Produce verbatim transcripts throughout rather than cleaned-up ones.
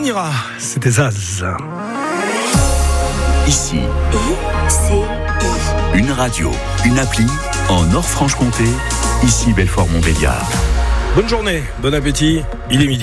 ira, c'était Zaz. Ici, I, C, I. une radio, une appli en Nord-Franche-Comté, ici Belfort-Montbéliard. Bonne journée, bon appétit, il est midi.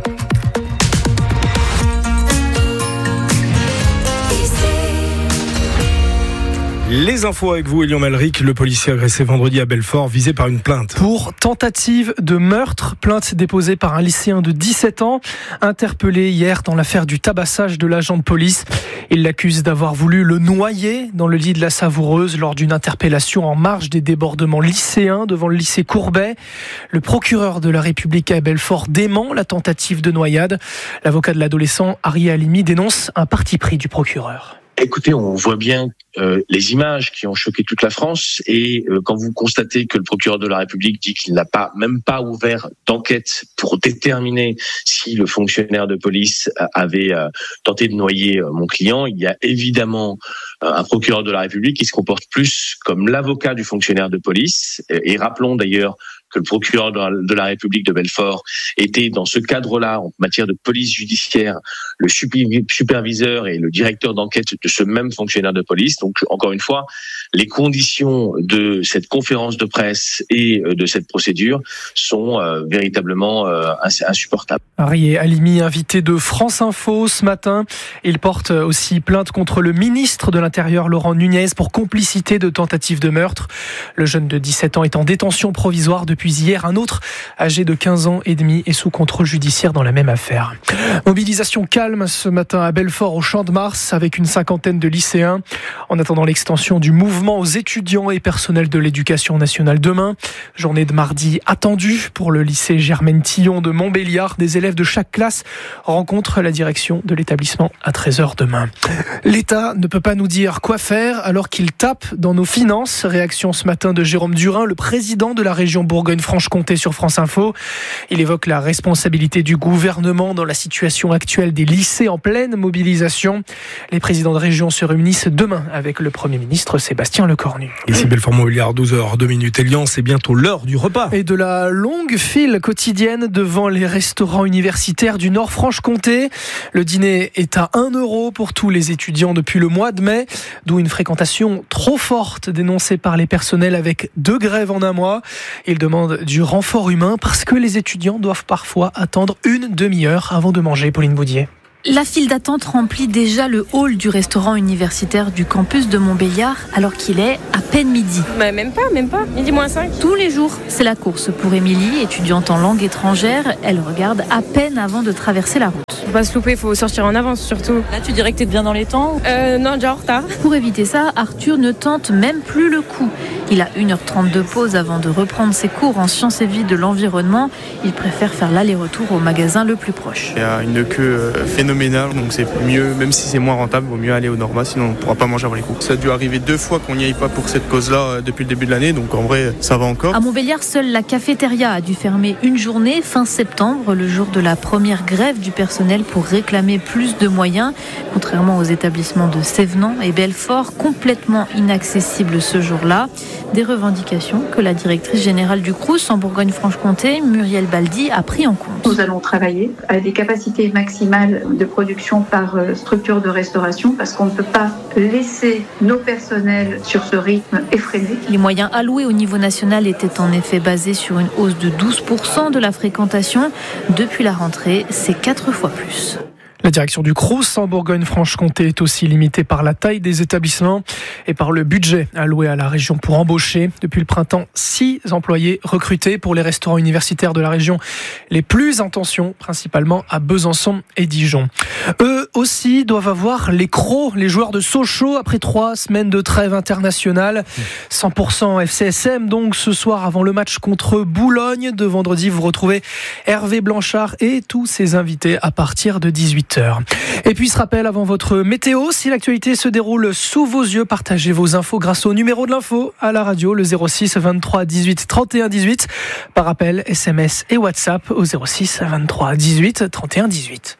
Les infos avec vous, Elion Malric, le policier agressé vendredi à Belfort, visé par une plainte. Pour tentative de meurtre, plainte déposée par un lycéen de dix-sept ans, interpellé hier dans l'affaire du tabassage de l'agent de police. Il l'accuse d'avoir voulu le noyer dans le lit de la Savoureuse lors d'une interpellation en marge des débordements lycéens devant le lycée Courbet. Le procureur de la République à Belfort dément la tentative de noyade. L'avocat de l'adolescent, Ari Halimi, dénonce un parti pris du procureur. Écoutez, on voit bien euh, les images qui ont choqué toute la France et euh, quand vous constatez que le procureur de la République dit qu'il n'a pas même pas ouvert d'enquête pour déterminer si le fonctionnaire de police avait euh, tenté de noyer euh, mon client, il y a évidemment euh, un procureur de la République qui se comporte plus comme l'avocat du fonctionnaire de police. Et, et rappelons d'ailleurs que le procureur de la République de Belfort était dans ce cadre-là, en matière de police judiciaire, le superviseur et le directeur d'enquête de ce même fonctionnaire de police. Donc, encore une fois, les conditions de cette conférence de presse et de cette procédure sont euh, véritablement euh, insupportables. Ari Halimi, invité de France Info ce matin. Il porte aussi plainte contre le ministre de l'Intérieur, Laurent Nunez, pour complicité de tentative de meurtre. Le jeune de dix-sept ans est en détention provisoire depuis Puis hier, un autre, âgé de quinze ans et demi, est sous contrôle judiciaire dans la même affaire. Mobilisation calme ce matin à Belfort, au Champ de Mars, avec une cinquantaine de lycéens. En attendant l'extension du mouvement aux étudiants et personnels de l'éducation nationale demain. Journée de mardi attendue pour le lycée Germaine Tillon de Montbéliard. Des élèves de chaque classe rencontrent la direction de l'établissement à treize heures demain. L'État ne peut pas nous dire quoi faire alors qu'il tape dans nos finances. Réaction ce matin de Jérôme Durin, le président de la région Bourgogne-Franche-Comté sur France Info. Il évoque la responsabilité du gouvernement dans la situation actuelle des lycées en pleine mobilisation. Les présidents de région se réunissent demain avec le Premier ministre Sébastien Lecornu. Ici Belfort-Montbéliard, douze heures deux minutes. Elian, c'est bientôt l'heure du repas. Et de la longue file quotidienne devant les restaurants universitaires du Nord-Franche-Comté. Le dîner est à un euro pour tous les étudiants depuis le mois de mai, d'où une fréquentation trop forte dénoncée par les personnels avec deux grèves en un mois. Ils demandent du renfort humain parce que les étudiants doivent parfois attendre une demi-heure avant de manger. Pauline Boudier. La file d'attente remplit déjà le hall du restaurant universitaire du campus de Montbéliard alors qu'il est à peine midi. Bah même pas, même pas. Midi moins cinq. Tous les jours, c'est la course pour Émilie, étudiante en langue étrangère. Elle regarde à peine avant de traverser la route. Faut pas se louper, faut sortir en avance surtout. Là, tu dirais que t'es bien dans les temps ? Euh, non, déjà en retard. Pour éviter ça, Arthur ne tente même plus le coup. Il a une heure trente de pause avant de reprendre ses cours en sciences et vie de l'environnement. Il préfère faire l'aller-retour au magasin le plus proche. Il y a une queue phénoménale, donc c'est mieux, même si c'est moins rentable, il vaut mieux aller au Norma, sinon on ne pourra pas manger avant les cours. Ça a dû arriver deux fois qu'on n'y aille pas pour cette cause-là depuis le début de l'année, donc en vrai, ça va encore. À Montbéliard, seule la cafétéria a dû fermer une journée fin septembre, le jour de la première grève du personnel pour réclamer plus de moyens, contrairement aux établissements de Sévenant et Belfort, complètement inaccessibles ce jour-là. Des revendications que la directrice générale du Crous en Bourgogne-Franche-Comté, Muriel Baldi, a pris en compte. Nous allons travailler à des capacités maximales de production par structure de restauration parce qu'on ne peut pas laisser nos personnels sur ce rythme effréné. Les moyens alloués au niveau national étaient en effet basés sur une hausse de douze pour cent de la fréquentation. Depuis la rentrée, c'est quatre fois plus. La direction du Crous en Bourgogne-Franche-Comté est aussi limitée par la taille des établissements et par le budget alloué à la région pour embaucher. Depuis le printemps, six employés recrutés pour les restaurants universitaires de la région les plus en tension, principalement à Besançon et Dijon. Eux aussi doivent avoir les crocs, les joueurs de Sochaux, après trois semaines de trêve internationale. cent pour cent F C S M, donc ce soir avant le match contre Boulogne de vendredi. Vous retrouvez Hervé Blanchard et tous ses invités à partir de dix-huit heures. Et puis ce rappel avant votre météo, si l'actualité se déroule sous vos yeux, partagez vos infos grâce au numéro de l'info à la radio, le zéro six vingt-trois dix-huit trente et un dix-huit. Par appel, S M S et WhatsApp au zéro six vingt-trois dix-huit trente et un dix-huit.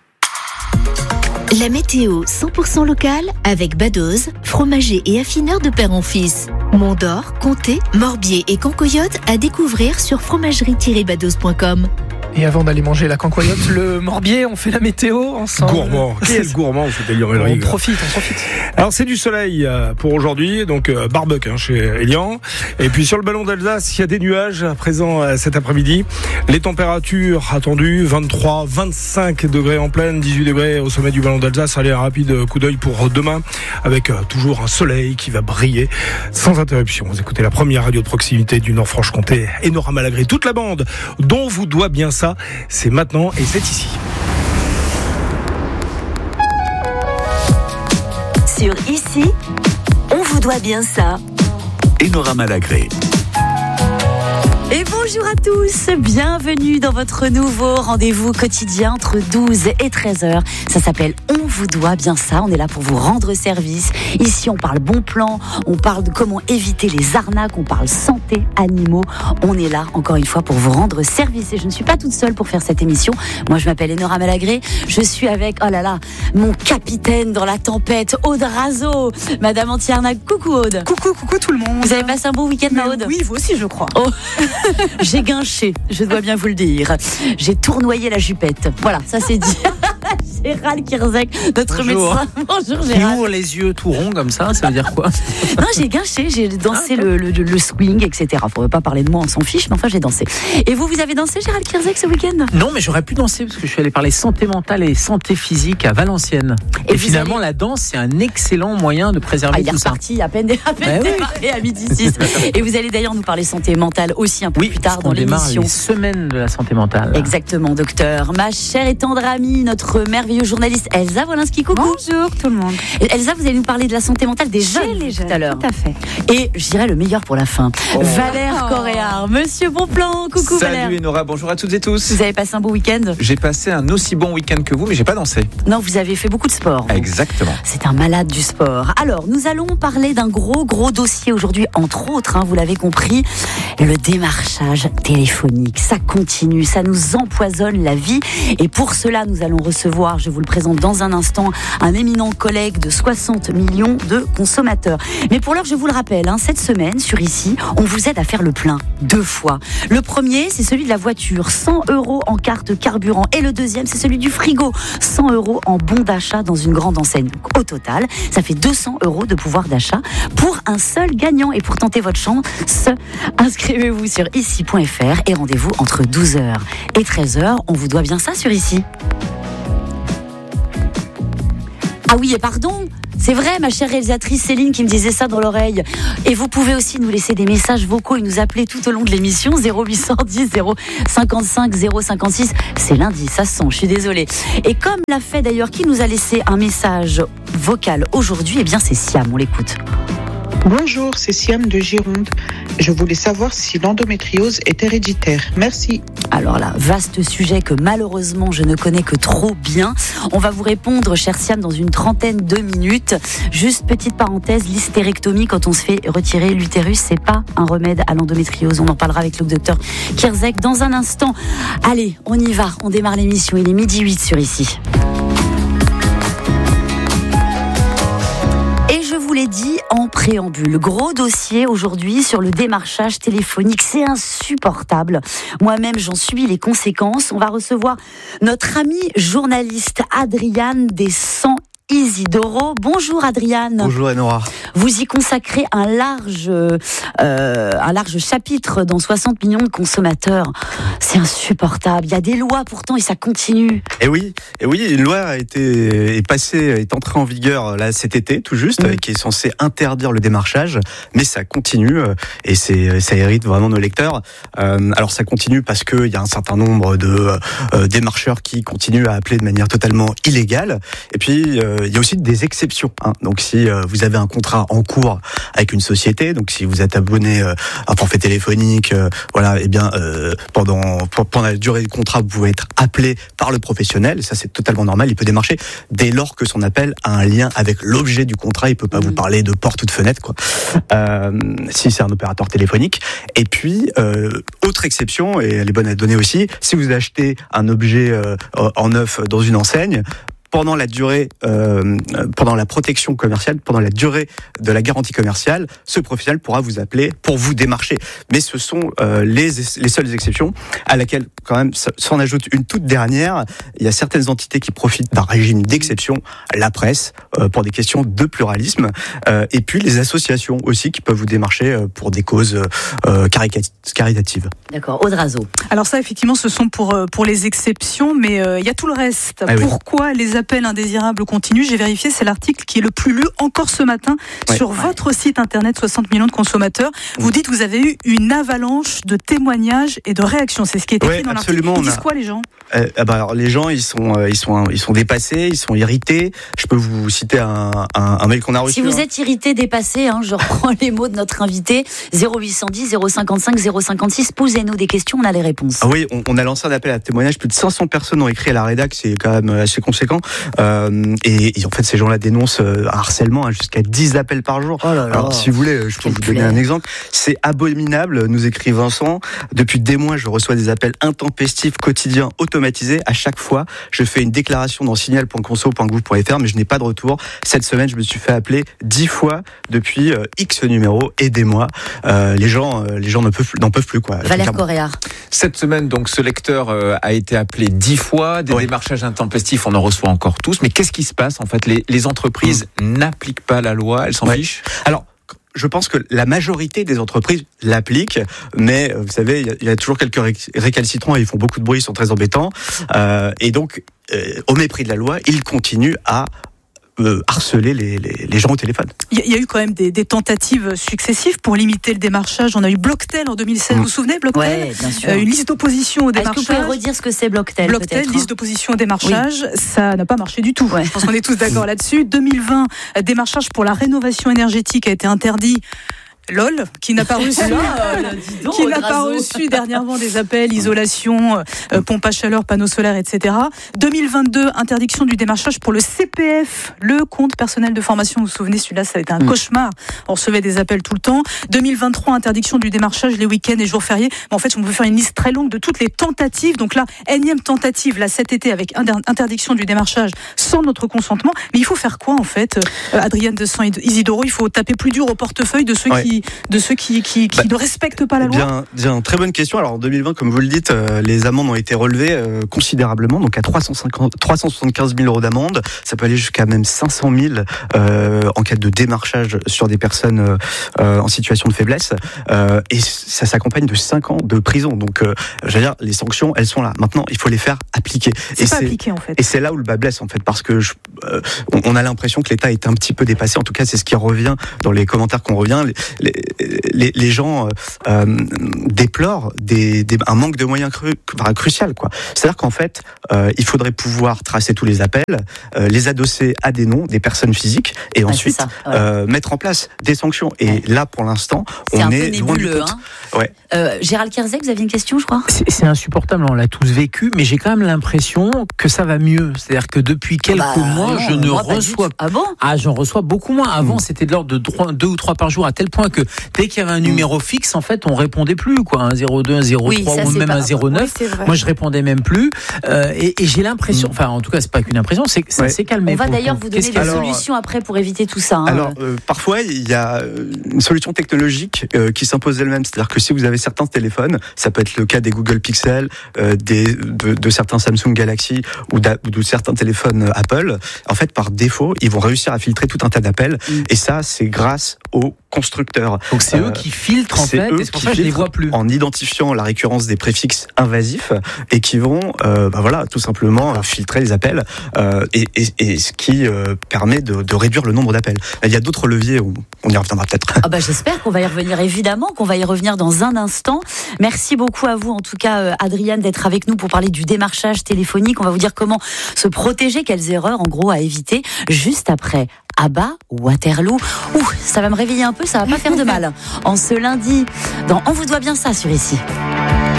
La météo cent pour cent locale avec Badoz, fromager et affineur de père en fils. Mont-d'Or, Comté, Morbier et Cancoyote à découvrir sur fromagerie tiret badoz point com. Et avant d'aller manger la cancoyote, le Morbier, on fait la météo ensemble. Gourmand, quel gourmand, c'était Elian On Melrick. profite, on profite. Alors c'est du soleil pour aujourd'hui, donc euh, barbecue hein, chez Elian. Et puis sur le ballon d'Alsace, il y a des nuages à présent euh, cet après-midi. Les températures attendues, vingt-trois, vingt-cinq degrés en plaine, dix-huit degrés au sommet du ballon d'Alsace. Allez, un rapide coup d'œil pour demain, avec euh, toujours un soleil qui va briller sans interruption. Vous écoutez la première radio de proximité du Nord-Franche-Comté, Enora Malagré. Toute la bande dont vous doit bien ça, c'est maintenant et c'est ici. Sur Ici, on vous doit bien ça. Enora Malagré. Et bonjour à tous, bienvenue dans votre nouveau rendez-vous quotidien entre douze et treize heures. Ça s'appelle On vous doit bien ça, on est là pour vous rendre service. Ici on parle bon plan, on parle de comment éviter les arnaques, on parle santé, animaux. On est là encore une fois pour vous rendre service. Et je ne suis pas toute seule pour faire cette émission. Moi je m'appelle Enora Malagré, je suis avec, oh là là, mon capitaine dans la tempête, Aude Razo. Madame Antiarnac, coucou Aude. Coucou, coucou tout le monde. Vous avez passé un bon week-end, ma Aude? Oui, vous aussi je crois. Oh. J'ai guinché, je dois bien vous le dire. J'ai tournoyé la jupette. Voilà, ça c'est dit. Gérald Kirzek, notre Bonjour. médecin. Bonjour Qui Gérald. ouvre les yeux tout ronds comme ça, ça veut dire quoi? Non, j'ai guinché, j'ai dansé ah, le, le, le swing, et cetera. Faudrait pas parler de moi, on s'en fiche, mais enfin j'ai dansé. Et vous, vous avez dansé Gérald Kirzek ce week-end? Non, mais j'aurais pu danser parce que je suis allé parler santé mentale et santé physique à Valenciennes. Et, et finalement, allez... la danse, c'est un excellent moyen de préserver ah, il tout est ça. Reparti, à peine, à peine bah démarré oui. à midi six. Et vous allez d'ailleurs nous parler santé mentale aussi un peu oui, plus tard dans on l'émission. Démarre les semaines de la santé mentale. Exactement, docteur. Ma chère et tendre amie, notre merveilleuse journaliste Elsa Wolinski, coucou. Bonjour tout le monde. Elsa, vous allez nous parler de la santé mentale des jeunes, les jeunes tout à l'heure. Tout à fait. Et je dirais le meilleur pour la fin. Oh. Valère oh. Coréard, monsieur Bonplan, coucou Salut Valère. Salut Enora, bonjour à toutes et tous. Vous avez passé un beau week-end? J'ai passé un aussi bon week-end que vous, mais j'ai pas dansé. Non, vous avez fait beaucoup de sport. Vous. Exactement. C'est un malade du sport. Alors, nous allons parler d'un gros, gros dossier aujourd'hui, entre autres, hein, vous l'avez compris, le démarchage téléphonique. Ça continue, ça nous empoisonne la vie. Et pour cela, nous allons recevoir, je vous le présente dans un instant, un éminent collègue de soixante millions de consommateurs. Mais pour l'heure, je vous le rappelle, hein, cette semaine, sur Ici, on vous aide à faire le plein deux fois. Le premier, c'est celui de la voiture, cent euros en carte carburant. Et le deuxième, c'est celui du frigo, cent euros en bon d'achat dans une grande enseigne. Donc, au total, ça fait deux cents euros de pouvoir d'achat pour un seul gagnant. Et pour tenter votre chance, inscrivez-vous sur ici point f r et rendez-vous entre douze heures et treize heures. On vous doit bien ça sur Ici. Ah oui, et pardon, c'est vrai, ma chère réalisatrice Céline qui me disait ça dans l'oreille. Et vous pouvez aussi nous laisser des messages vocaux et nous appeler tout au long de l'émission, zéro huit cent dix zéro cinquante-cinq zéro cinquante-six. C'est lundi, ça se sent, je suis désolée. Et comme l'a fait d'ailleurs, qui nous a laissé un message vocal aujourd'hui, eh bien c'est Siam, on l'écoute. Bonjour, c'est Siam de Gironde. Je voulais savoir si l'endométriose est héréditaire. Merci. Alors là, vaste sujet que malheureusement je ne connais que trop bien. On va vous répondre, cher Siam, dans une trentaine de minutes. Juste petite parenthèse, l'hystérectomie, quand on se fait retirer l'utérus, c'est pas un remède à l'endométriose. On en parlera avec le docteur Kirzek dans un instant. Allez, on y va, on démarre l'émission. Il est midi huit sur Ici. Et je vous l'ai dit en préambule, gros dossier aujourd'hui sur le démarchage téléphonique, c'est insupportable. Moi-même, j'en subis les conséquences. On va recevoir notre amie journaliste Adriane Descent Isidoro. Bonjour Adriane. Bonjour Enora. Vous y consacrez un large, euh, un large chapitre dans soixante millions de consommateurs. C'est insupportable. Il y a des lois pourtant et ça continue. Et oui, et oui, une loi a été est passée, est entrée en vigueur là cet été tout juste, mmh. qui est censée interdire le démarchage, mais ça continue et c'est ça irrite vraiment nos lecteurs. Euh, alors ça continue parce que il y a un certain nombre de euh, démarcheurs qui continuent à appeler de manière totalement illégale. Et puis euh, il y a aussi des exceptions. Hein. Donc, si euh, vous avez un contrat en cours avec une société, donc si vous êtes abonné euh, à un forfait téléphonique, euh, voilà, et eh bien euh, pendant pendant la durée du contrat, vous pouvez être appelé par le professionnel. Et ça, c'est totalement normal. Il peut démarcher dès lors que son appel a un lien avec l'objet du contrat. Il peut pas mmh. vous parler de porte ou de fenêtre, quoi. Euh, si c'est un opérateur téléphonique. Et puis, euh, autre exception, et elle est bonne à donner aussi, si vous achetez un objet euh, en neuf dans une enseigne. pendant la durée, euh, pendant la protection commerciale, pendant la durée de la garantie commerciale, ce professionnel pourra vous appeler pour vous démarcher. Mais ce sont euh, les, les seules exceptions, à laquelle quand même s'en ajoute une toute dernière. Il y a certaines entités qui profitent d'un régime d'exception, la presse, euh, pour des questions de pluralisme, euh, et puis les associations aussi qui peuvent vous démarcher euh, pour des causes euh, caritatives. D'accord, Audrazo. Alors ça, effectivement, ce sont pour, pour les exceptions, mais il euh, y a tout le reste. Ah Pourquoi oui. les appels indésirables continuent? J'ai vérifié, c'est l'article qui est le plus lu encore ce matin ouais. sur ouais. votre site internet, soixante millions de consommateurs. Vous mmh. dites que vous avez eu une avalanche de témoignages et de réactions. C'est ce qui est écrit ouais, dans l'article. Ils disent a... quoi, les gens euh, bah alors, les gens, ils sont, euh, ils, sont, ils sont dépassés, ils sont irrités. Je peux vous citer un, un, un mail qu'on a reçu. Si vous hein. êtes irrité, dépassé, hein, je reprends les mots de notre invité, zéro huit cent dix, zéro cinquante-cinq, zéro cinquante-six, posez-nous des questions, on a les réponses. Ah oui, on, on a lancé un appel à témoignage, plus de cinq cents personnes ont écrit à la rédac, c'est quand même assez conséquent. Euh, et, et en fait, ces gens-là dénoncent un harcèlement hein, jusqu'à dix appels par jour. Oh là là. Alors, si vous voulez, je peux vous donner un exemple. C'est abominable, nous écrit Vincent. Depuis des mois, je reçois des appels intempestifs, quotidiens, automatisés. À chaque fois, je fais une déclaration dans signal point conso point gouv point f r, mais je n'ai pas de retour. Cette semaine, je me suis fait appeler dix fois depuis euh, X numéro. Aidez-moi. Euh, les gens, euh, les gens n'en peuvent, n'en peuvent plus, quoi. Valère Correa. Cette semaine, donc, ce lecteur euh, a été appelé dix fois. Des oui. démarchages intempestifs, on en reçoit encore tous. Mais qu'est-ce qui se passe? En fait, les, les entreprises mmh. n'appliquent pas la loi, elles s'en ouais. fichent. Alors, je pense que la majorité des entreprises l'appliquent, mais vous savez, il y, y a toujours quelques récalcitrants et ils font beaucoup de bruit, ils sont très embêtants. Euh, et donc, euh, au mépris de la loi, ils continuent à Euh, harceler les, les, les gens au téléphone. Il y, y a eu quand même des, des tentatives successives pour limiter le démarchage. On a eu Blocktel en deux mille seize, mmh. vous vous souvenez Blocktel ouais, bien sûr. Euh, une liste d'opposition au démarchage. Est-ce que vous pouvez redire ce que c'est Blocktel Blocktel, liste d'opposition au démarchage, oui. ça n'a pas marché du tout. Ouais. Je pense qu'on est tous d'accord là-dessus. deux mille vingt, démarchage pour la rénovation énergétique a été interdit. LOL, qui n'a pas reçu, donc, qui n'a pas reçu dernièrement des appels, isolation, euh, pompe à chaleur, panneaux solaires, et cetera. deux mille vingt-deux, interdiction du démarchage pour le C P F, le compte personnel de formation. Vous vous souvenez, celui-là, ça a été un mmh. cauchemar. On recevait des appels tout le temps. deux mille vingt-trois, interdiction du démarchage les week-ends et jours fériés. Mais en fait, on peut faire une liste très longue de toutes les tentatives. Donc là, énième tentative, là, cet été, avec interdiction du démarchage sans notre consentement. Mais il faut faire quoi, en fait, euh, Adrienne de San Isidoro? Il faut taper plus dur au portefeuille de ceux ouais. qui de ceux qui, qui, qui bah, ne respectent pas la loi. Bien, bien, très bonne question. Alors en deux mille vingt, comme vous le dites, euh, les amendes ont été relevées euh, considérablement, donc à trois cent cinquante, trois cent soixante-quinze mille euros d'amende. Ça peut aller jusqu'à même cinq cent mille euh, en cas de démarchage sur des personnes euh, en situation de faiblesse. Euh, et ça s'accompagne de cinq ans de prison. Donc, euh, j'allais dire, les sanctions, elles sont là. Maintenant, il faut les faire appliquer. C'est et pas c'est, appliqué en fait. Et c'est là où le bas blesse en fait, parce que je, euh, on a l'impression que l'État est un petit peu dépassé. En tout cas, c'est ce qui revient dans les commentaires qu'on revient. Les, les, Les, les gens euh, déplorent des, des, un manque de moyens cru, enfin, crucial, quoi. C'est-à-dire qu'en fait, euh, il faudrait pouvoir tracer tous les appels, euh, les adosser à des noms, des personnes physiques, et ouais, ensuite ouais. euh, mettre en place des sanctions. Et ouais. là, pour l'instant, c'est on est loin du compte. Hein. Ouais. Euh, Gérald Kierzek, vous aviez une question, je crois. C'est, c'est insupportable, on l'a tous vécu, mais j'ai quand même l'impression que ça va mieux. C'est-à-dire que depuis quelques bah, mois, non, je ne reçois ah bon ah j'en reçois beaucoup moins. Avant, mmh. c'était de l'ordre de deux ou trois par jour, à tel point que dès qu'il y avait un numéro mmh. fixe, en fait, on répondait plus, quoi. Un zéro deux, un zéro trois oui, ou même un zéro neuf. Oui, moi, je répondais même plus. Euh, et, et j'ai l'impression, mmh. enfin, en tout cas, c'est pas qu'une impression, c'est que ça ouais. s'est calmé. On va d'ailleurs vous donner des alors, solutions après pour éviter tout ça. Hein. Alors, euh, parfois, il y a une solution technologique euh, qui s'impose elle-même. C'est-à-dire que si vous avez certains téléphones, ça peut être le cas des Google Pixel, euh, des, de, de certains Samsung Galaxy ou, ou de certains téléphones Apple, en fait, par défaut, ils vont réussir à filtrer tout un tas d'appels. Mmh. Et ça, c'est grâce aux constructeurs. Donc c'est euh, eux qui filtrent en fait, et c'est pour ça que je les vois plus. En identifiant la récurrence des préfixes invasifs et qui vont, euh, bah voilà, tout simplement euh, filtrer les appels euh, et, et, et ce qui euh, permet de, de réduire le nombre d'appels. Il y a d'autres leviers où on y reviendra peut-être. Ah bah j'espère qu'on va y revenir, évidemment, qu'on va y revenir dans un instant. Merci beaucoup à vous, en tout cas, euh, Adrienne, d'être avec nous pour parler du démarchage téléphonique. On va vous dire comment se protéger, quelles erreurs, en gros, à éviter, juste après. Abba, Waterloo. Ouh, ça va me réveiller un peu, ça va pas faire de mal. En ce lundi, dans On vous doit bien ça sur Ici.